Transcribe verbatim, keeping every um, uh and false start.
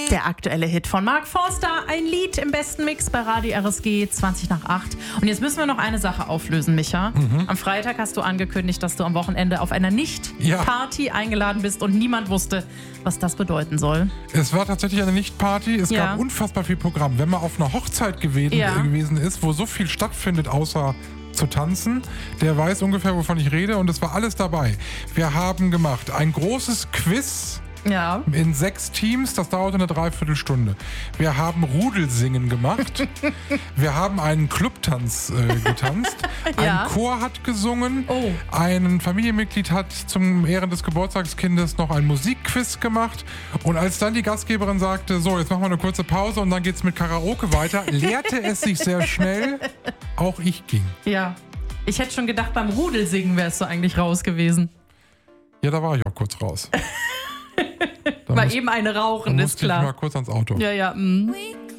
Der aktuelle Hit von Mark Forster, ein Lied im besten Mix bei Radio R S G zwanzig nach acht. Und jetzt müssen wir noch eine Sache auflösen, Micha. Mhm. Am Freitag hast du angekündigt, dass du am Wochenende auf einer Nicht-Party ja. eingeladen bist und niemand wusste, was das bedeuten soll. Es war tatsächlich eine Nicht-Party. Es ja. gab unfassbar viel Programm. Wenn man auf einer Hochzeit gewesen, ja. gewesen ist, wo so viel stattfindet, außer zu tanzen, der weiß ungefähr, wovon ich rede. Und es war alles dabei. Wir haben gemacht ein großes Quiz. Ja. In sechs Teams, das dauerte eine Dreiviertelstunde. Wir haben Rudelsingen gemacht. Wir haben einen Clubtanz äh, getanzt. ja. Ein Chor hat gesungen. Oh. Ein Familienmitglied hat zum Ehren des Geburtstagskindes noch ein Musikquiz gemacht. Und als dann die Gastgeberin sagte, so, jetzt machen wir eine kurze Pause und dann geht's mit Karaoke weiter, leerte es sich sehr schnell. Auch ich ging. Ja. Ich hätte schon gedacht, beim Rudelsingen wärst du eigentlich raus gewesen. Ja, da war ich auch kurz raus. War eben eine rauchen, ist klar. Ich mal kurz ans Auto. Ja, ja. Mm.